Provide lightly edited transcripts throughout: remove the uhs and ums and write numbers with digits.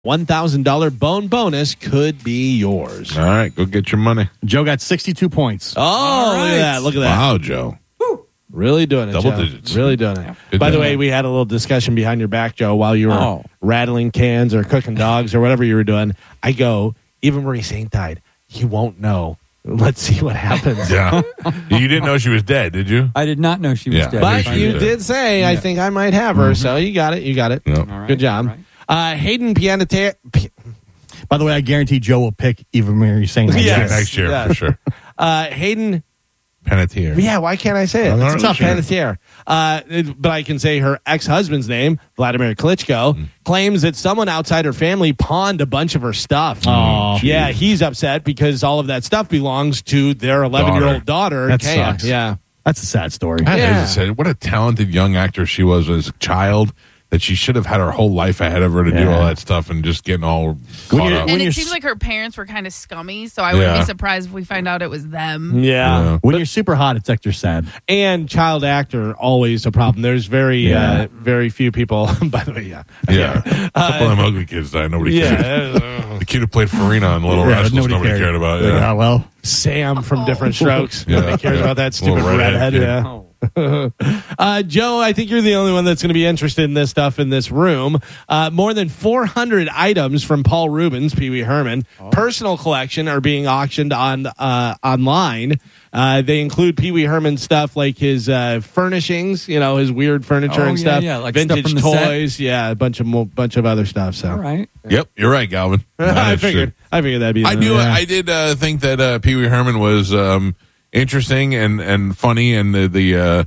$1,000 bone bonus could be yours. All right, go get your money. Joe got 62 points. Oh, look at that. Look at that. Wow, Joe. Really doing it, Double Joe. digits. Really doing it. Good By the job. way, we had a little discussion behind your back, Joe, while you were rattling cans or cooking dogs or whatever you were doing. I go, even Marie Saint died. He won't know. Let's see what happens. Yeah. You didn't know she was dead, did you? I did not know she was Yeah. dead. But She's you dead. did say, I think I might have her. So you got it. You got it. No. All right, Good job. all right. Hayden Panettiere. By the way, I guarantee Joe will pick Eva Marie Saint. Yes. Next year, Yes. for sure. Hayden. Panettiere. Yeah, why can't I say it? I'm not It's tough. sure. Panettiere. But I can say her ex-husband's name, Vladimir Klitschko, claims that someone outside her family pawned a bunch of her stuff. Oh, Yeah, he's upset because all of that stuff belongs to their 11-year-old daughter, That Kaya. sucks. Yeah. That's a sad story. That Yeah. is sad. What a talented young actor she was as a child, that she should have had her whole life ahead of her to do Yeah. all that stuff and just getting all caught up. And you're it seems s- like her parents were kind of scummy, so I wouldn't Yeah. be surprised if we find out it was them. Yeah. When you're super hot, it's extra sad. And child actor, always a problem. There's very few people, by the way, yeah. Yeah. A couple of them ugly kids died. Nobody cared. Yeah. The kid who played Farina on Little Rascals, nobody cared about. Like, Yeah. well, Sam from Different Strokes. Yeah. Nobody cares about that stupid Little redhead redhead. kid. Yeah. Joe, I think you're the only one that's going to be interested in this stuff in this room. More than 400 items from Paul Rubens, Pee Wee Herman, personal collection are being auctioned on online. They include Pee Wee Herman stuff like his furnishings, his weird furniture and stuff, like stuff vintage from the set. toys, a bunch of other stuff. So All right. Yep, you're right, Galvin. I figured that'd be. I knew. I did think that Pee Wee Herman was interesting and funny, and the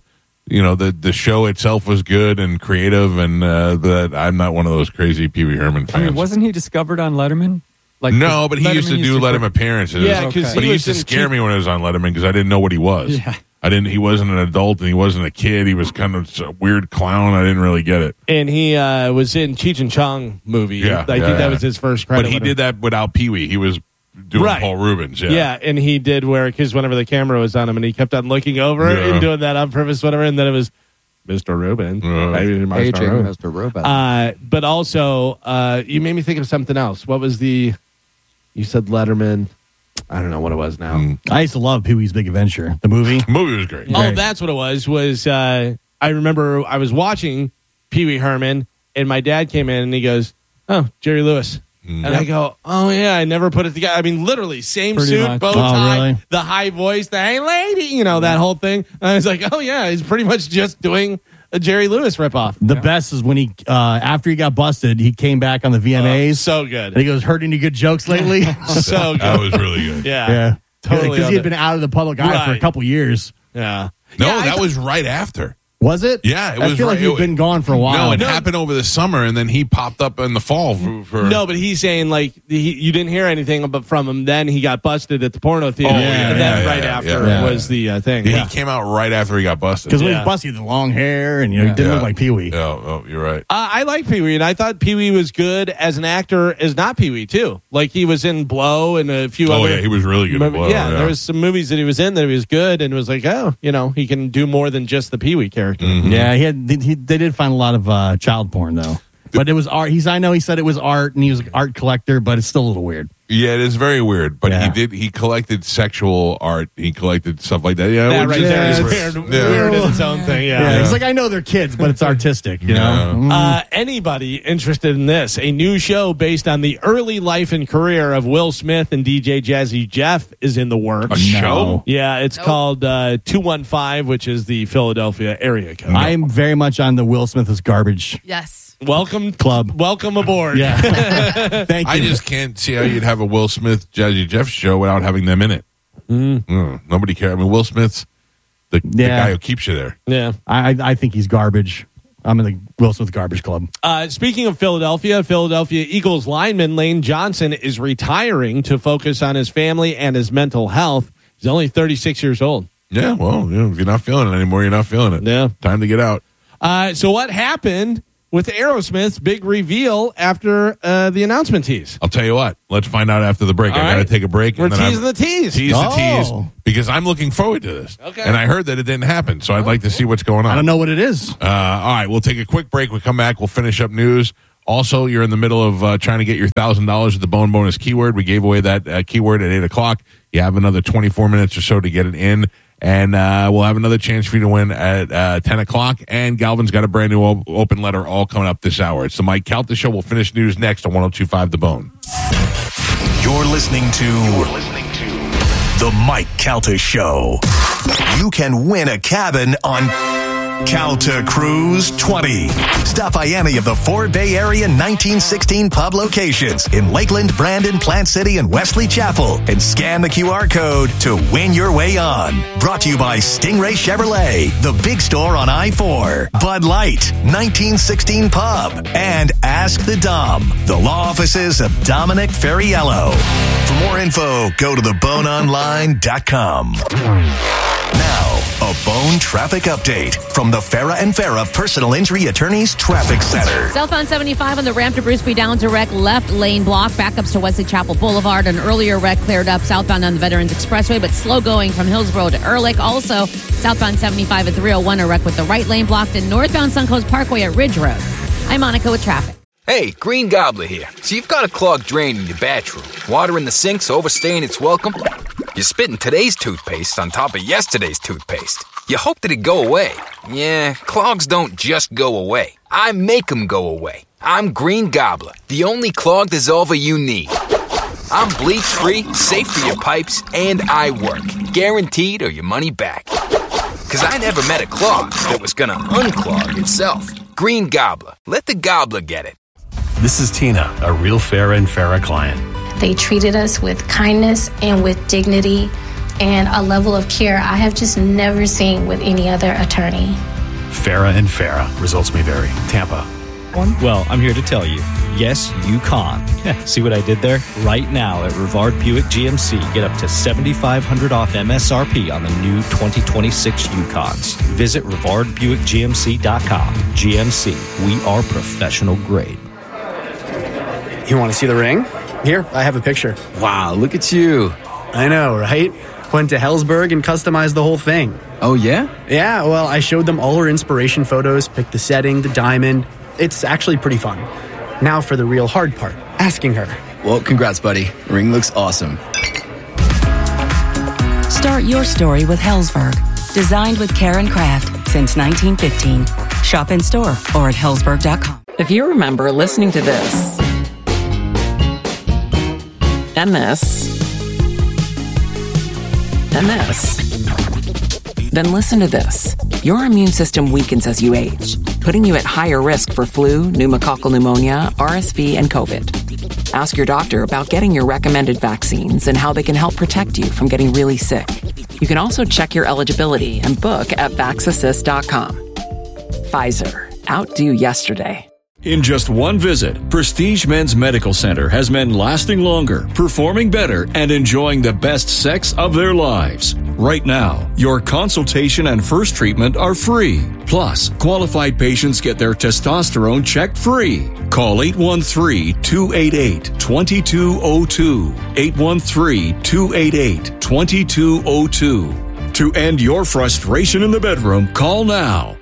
show itself was good and creative, and that I'm not one of those crazy Pee Wee Herman I fans. mean, wasn't he discovered on Letterman? No, but he used to do Letterman appearances. Yeah, 'cause but he he used was to in scare me when I was on Letterman because I didn't know what he was. Yeah. He wasn't an adult and he wasn't a kid. He was kind of a weird clown. I didn't really get it. And he was in Cheech and Chong movie. Yeah, I think that was his first credit. But he did that without Pee Wee. He was doing Right. Paul Rubens. Yeah. Yeah, and he did because whenever the camera was on him, and he kept on looking over Yeah. and doing that on purpose, whatever, and then it was Mr. Rubin. Maybe Mr. Aging Rubin. Mr. Robot. But also, you made me think of something else. What was you said Letterman. I don't know what it was now. I used to love Pee Wee's Big Adventure, the movie. The movie was great. Oh, that's what it was I remember I was watching Pee Wee Herman, and my dad came in and he goes, "Oh, Jerry Lewis." And I go, "Oh yeah, I never put it together." I mean, literally same Pretty suit, much. bow Oh, tie, really? the high voice, the "Hey lady," that whole thing. And I was like, "Oh yeah, he's pretty much just doing a Jerry Lewis ripoff." The best is when he, after he got busted, he came back on the VMAs. So and good, he goes, "Heard any good jokes lately?" so good. That was really good. Yeah, Yeah. Totally Because on he had it. been out of the public eye for a Right. couple years. yeah. No, Yeah, I that thought- was right after. Was it? Yeah, it I was feel right- like he'd been gone for a while. No, it happened over the summer, and then he popped up in the fall for No, but he's saying you didn't hear anything from him. Then he got busted at the porno theater, Oh, yeah, and then yeah, right yeah, after yeah. was the thing. He came out right after he got busted. Because when he Yeah. was busted, he had the long hair and he didn't Yeah. look like Pee Wee. Yeah, oh, you're right. I like Pee Wee, and I thought Pee Wee was good as an actor as not Pee Wee too. Like he was in Blow and a few Oh other. yeah, he was really good. At Blow, yeah, there was some movies that he was in that he was good, and it was like, he can do more than just the Pee Wee character. Yeah, they did find a lot of child porn though. But it was art. I know he said it was art, and he was an art collector, but it's still a little weird. Yeah, it is very weird. But Yeah. he collected sexual art. He collected stuff like that. Yeah, That which right is- there is it's- weird, yeah. weird in its own thing. Yeah, it's like I know they're kids, but it's artistic. You Yeah. know. Anybody interested in this? A new show based on the early life and career of Will Smith and DJ Jazzy Jeff is in the works. A show? Yeah, it's called 215, which is the Philadelphia area code. I'm very much on the Will Smith is garbage Yes. Welcome club. Welcome aboard. Yeah. Thank you. I just can't see how you'd have a Will Smith, Jazzy Jeff show without having them in it. Nobody cares. I mean, Will Smith's the guy who keeps you there. Yeah. I think he's garbage. I'm in the Will Smith garbage club. Speaking of Philadelphia Eagles lineman Lane Johnson is retiring to focus on his family and his mental health. He's only 36 years old. Yeah, well, if you're not feeling it anymore, you're not feeling it. Yeah. Time to get out. So what happened with Aerosmith's big reveal after the announcement tease? I'll tell you what. Let's find out after the break. All I got to right. take a break. We're and then teasing the tease. tease the tease Oh. because I'm looking forward to this. Okay. And I heard that it didn't happen, so I'd like to see what's going on. I don't know what it is. All right, we'll take a quick break. We come back. We'll finish up news. Also, you're in the middle of trying to get your $1,000 at the Bone Bonus keyword. We gave away that keyword at 8 o'clock. You have another 24 minutes or so to get it in. And we'll have another chance for you to win at 10 o'clock. And Galvin's got a brand new open letter all coming up this hour. It's the Mike Calta Show. We'll finish news next on 102.5 The Bone. You're listening to The Mike Calta Show. You can win a cabin on Calta Cruise 20. Stop by any of the 4 Bay Area 1916 pub locations in Lakeland, Brandon, Plant City, and Wesley Chapel and scan the QR code to win your way on. Brought to you by Stingray Chevrolet, the big store on I-4, Bud Light, 1916 Pub, and Ask the Dom, the law offices of Dominic Ferriello. For more info, go to theboneonline.com. Now, a Bone traffic update from the Farah and Farah Personal Injury Attorneys Traffic Center. Southbound 75 on the ramp to Bruce B. Down to wreck, left lane block, backups to Wesley Chapel Boulevard. An earlier wreck cleared up southbound on the Veterans Expressway, but slow going from Hillsborough to Ehrlich. Also, southbound 75 at 301, a wreck with the right lane blocked, and northbound Suncoast Parkway at Ridge Road. I'm Monica with traffic. Hey, Green Gobbler here. So you've got a clogged drain in your bathroom. Water in the sink's overstaying its welcome. You're spitting today's toothpaste on top of yesterday's toothpaste. You hope that it go away. Yeah, clogs don't just go away. I make them go away. I'm Green Gobbler, the only clog dissolver you need. I'm bleach-free, safe for your pipes, and I work. Guaranteed or your money back. Because I never met a clog that was gonna unclog itself. Green Gobbler. Let the gobbler get it. This is Tina, a real Farah and Farah client. They treated us with kindness and with dignity and a level of care I have just never seen with any other attorney. Farah and Farah. Results may vary. Tampa. Well, I'm here to tell you, yes, you can. See what I did there? Right now at Rivard Buick GMC, get up to $7,500 off MSRP on the new 2026 Yukons. Visit RivardBuickGMC.com. GMC, we are professional grade. You want to see the ring? Here, I have a picture. Wow, look at you. I know, right? Went to Hellsberg and customized the whole thing. Oh, yeah? Yeah, well, I showed them all our inspiration photos, picked the setting, the diamond. It's actually pretty fun. Now for the real hard part, asking her. Well, congrats, buddy. Ring looks awesome. Start your story with Hellsberg. Designed with care and craft since 1915. Shop in store or at hellsberg.com. If you remember listening to this, and this, then listen to this. Your immune system weakens as you age, putting you at higher risk for flu, pneumococcal pneumonia, RSV, and COVID. Ask your doctor about getting your recommended vaccines and how they can help protect you from getting really sick. You can also check your eligibility and book at vaxassist.com. Pfizer. Outdo yesterday. In just one visit, Prestige Men's Medical Center has men lasting longer, performing better, and enjoying the best sex of their lives. Right now, your consultation and first treatment are free. Plus, qualified patients get their testosterone checked free. Call 813-288-2202. 813-288-2202. To end your frustration in the bedroom, call now.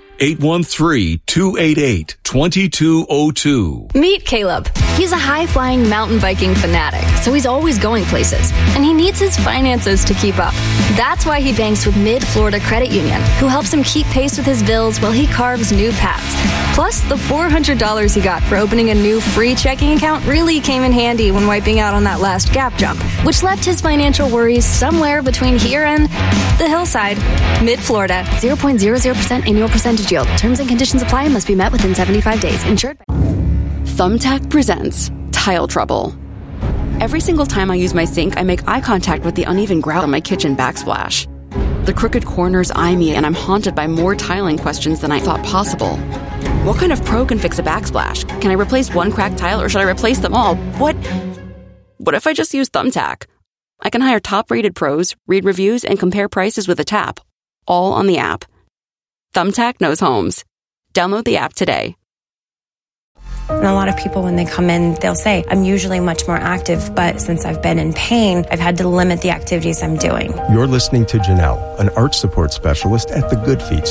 813-288-2202. Meet Caleb. He's a high-flying mountain biking fanatic, so he's always going places, and he needs his finances to keep up. That's why he banks with Mid-Florida Credit Union, who helps him keep pace with his bills while he carves new paths. Plus, the $400 he got for opening a new free checking account really came in handy when wiping out on that last gap jump, which left his financial worries somewhere between here and the hillside. Mid-Florida, 0.00% annual percentage yield. Terms and conditions apply and must be met within 75 days. Insured by... Thumbtack presents Tile Trouble. Every single time I use my sink, I make eye contact with the uneven grout on my kitchen backsplash. The crooked corners eye me, and I'm haunted by more tiling questions than I thought possible. What kind of pro can fix a backsplash? Can I replace one cracked tile, or should I replace them all? What if I just use Thumbtack? I can hire top-rated pros, read reviews, and compare prices with a tap, all on the app. Thumbtack knows homes. Download the app today. And a lot of people, when they come in, they'll say, I'm usually much more active, but since I've been in pain, I've had to limit the activities I'm doing. You're listening to Janelle, an arch support specialist at the Good Feet store.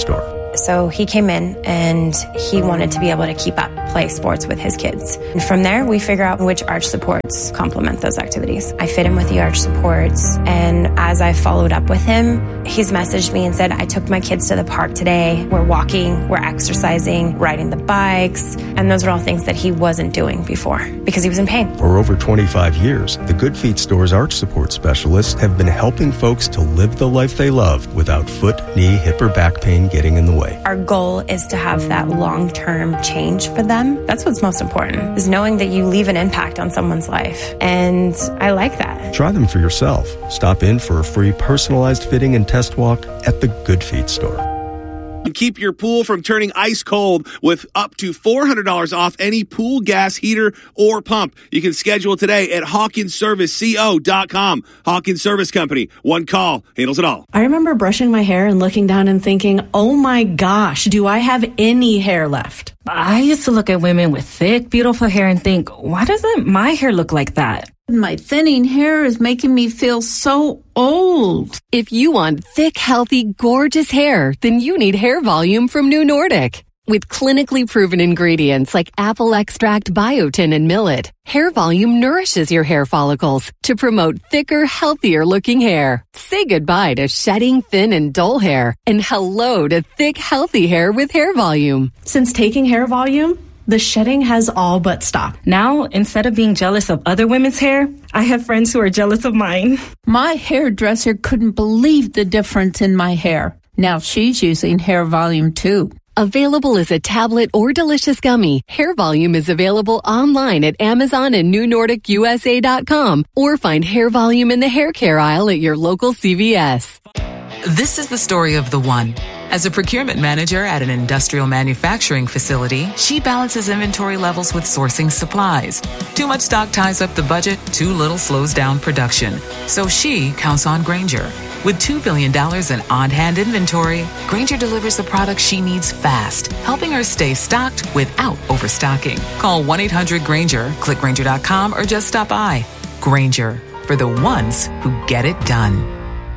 So he came in and he wanted to be able to keep up play sports with his kids. And from there, we figure out which arch supports complement those activities. I fit him with the arch supports. And as I followed up with him, he's messaged me and said, I took my kids to the park today. We're walking, we're exercising, riding the bikes. And those are all things that he wasn't doing before because he was in pain. For over 25 years, the Good Feet Store's arch support specialists have been helping folks to live the life they love without foot, knee, hip, or back pain getting in the way. Our goal is to have that long-term change for them. That's what's most important, is knowing that you leave an impact on someone's life. And I like that. Try them for yourself. Stop in for a free personalized fitting and test walk at the Good Feet Store. Keep your pool from turning ice cold with up to $400 off any pool gas heater or pump. You can schedule today at HawkinsServiceCO.com. Hawkins Service Company. One call handles it all. I remember brushing my hair and looking down and thinking, oh my gosh, do I have any hair left? I used to look at women with thick, beautiful hair and think, why doesn't my hair look like that? My thinning hair is making me feel so old. If you want thick, healthy, gorgeous hair, then you need Hair Volume from New Nordic. With clinically proven ingredients like apple extract, biotin, and millet, Hair Volume nourishes your hair follicles to promote thicker, healthier looking hair. Say goodbye to shedding, thin, and dull hair, and hello to thick, healthy hair with Hair Volume. Since taking Hair Volume, the shedding has all but stopped. Now, instead of being jealous of other women's hair, I have friends who are jealous of mine. My hairdresser couldn't believe the difference in my hair. Now she's using Hair Volume too. Available as a tablet or delicious gummy, Hair Volume is available online at Amazon and NewNordicUSA.com, or find Hair Volume in the hair care aisle at your local CVS. This is the story of the one. As a procurement manager at an industrial manufacturing facility, she balances inventory levels with sourcing supplies. Too much stock ties up the budget, too little slows down production. So she counts on Grainger. With $2 billion in on-hand inventory, Grainger delivers the products she needs fast, helping her stay stocked without overstocking. Call 1-800-GRAINGER, click Grainger.com, or just stop by. Grainger, for the ones who get it done.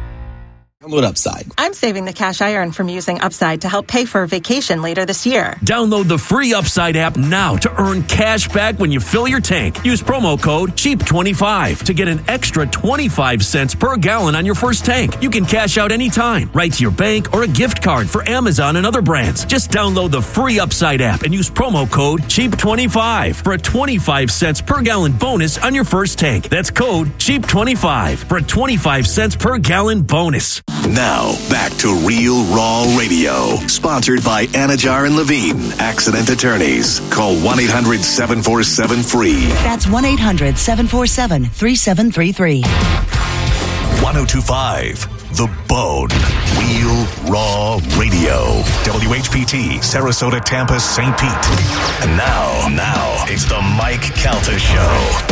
Download Upside. I'm saving the cash I earn from using Upside to help pay for a vacation later this year. Download the free Upside app now to earn cash back when you fill your tank. Use promo code CHEAP25 to get an extra 25 cents per gallon on your first tank. You can cash out anytime, right to your bank or a gift card for Amazon and other brands. Just download the free Upside app and use promo code CHEAP25 for a 25 cents per gallon bonus on your first tank. That's code CHEAP25 for a 25 cents per gallon bonus. Now, back to Real Raw Radio. Sponsored by Anajar and Levine, accident attorneys. Call 1-800-747-FREE. That's 1-800-747-3733. 1025, The Bone. Real Raw Radio. WHPT, Sarasota, Tampa, St. Pete. And now, it's the Mike Calta Show.